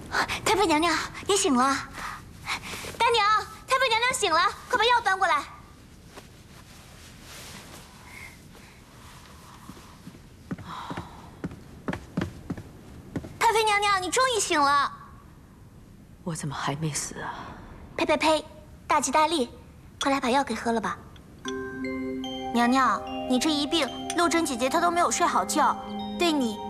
太妃娘娘，你醒了。大娘，太妃娘娘醒了，快把药端过来。太妃娘娘，你终于醒了。 我怎么还没死啊？ 呸呸呸！大吉大利，快来把药给喝了吧。娘娘，你这一病，陆贞姐姐她都没有睡好觉，对你